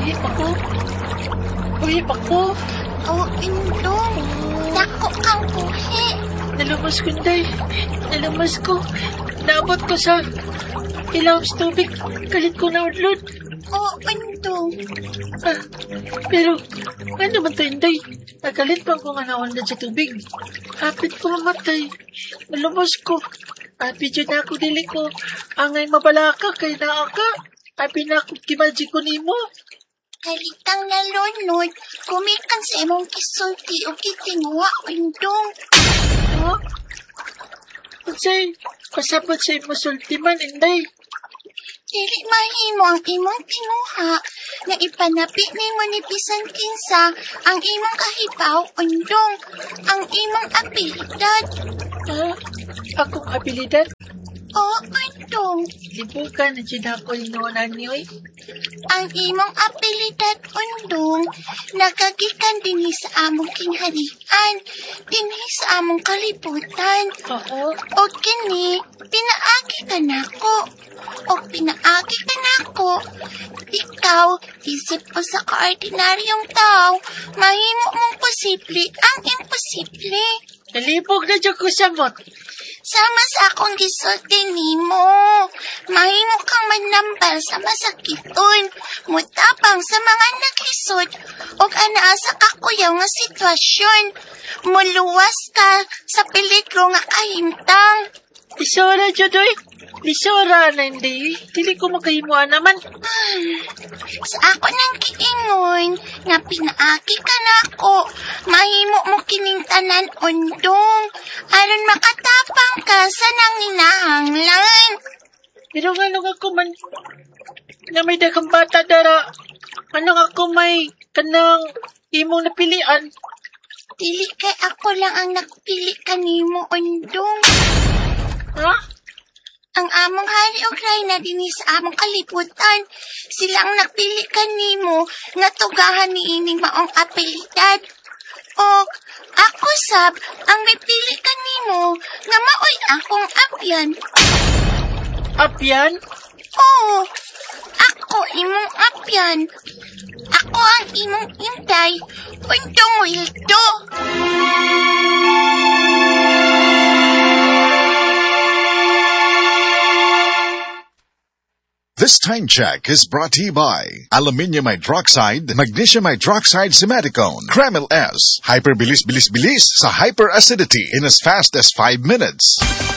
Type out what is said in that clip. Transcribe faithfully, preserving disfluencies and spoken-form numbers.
Buhip ako. Buhip ako. Oh, Indong. Dako kang buhi. Nalamas ko, Inday. Nalamas ko. Naabot ko sa ilawang tubig. Kalit ko na udlod. Oh, Indong. Ah, pero, ano man to, Inday? Nagalit pa ako nga naundan sa tubig. Hapit ko mamatay. Nalamas ko. Happy dyan ako dili ko. Angay mabalaka kay naaka. Happy na ako kimadji ko nimo. Kalitang nalunod. Kumikan sa imong kisulti o kitinguha, Indong. Ha? Unsay, pasabot sa imo sultiman, Inday. Dili mahimo ang imong tinguha na ipanapi nimo ni bisan kinsa ang imong kahibaw, Indong. Ang imong abilidad. Ha? Akong abilidad? Oh, Indong. Libukan na dyan ako inuunan niyo eh. Ang imong abilidad, Indong, nagagikan dinhi sa among kingharian, dinhi sa among kalibutan. Oo. O kini, pinaagi ka nako. O pinaagi ka nako. Ikaw, isip ko sa kaordinaryong tao, mahimo mong posible ang imposible. Nalibog na dyan ko sa mot. Sama sa akong gisulti nimo. Mahimo kang manambal sa masakiton. Mutabang sa mga naglisod o anaa sa kakuyaw nga sitwasyon. Muluwas ka sa peligro nga kahimtang. Isora dyan doy. Isora na hindi. Dili ko makahimuan naman. Sa ako nang kiingon nga pinaagi ka na ako. Mahimo mo kining tanan, Indong. Aron makatapang ka sa nanginahanglan. Pero nga nung ako man na may dagang bata dara. Anong ako may kanang imong napilian. Dili kay ako lang ang nagpili kanimo, Indong. Ha? Ang among hari o na dinhi sa among kalibutan. Sila ang nagpili kanimo nga tugahan ni ining maong abilidad. O ako sab ang mipili kanimo nga maoy akong apyan. Apyan? Oo, ako imong apyan. Ako ang imong inday. Indong Wildo. This time check is brought to you by Aluminium Hydroxide, Magnesium Hydroxide Simaticone, Kremil S, Hyperbilis Bilis Bilis sa hyperacidity in as fast as five minutes.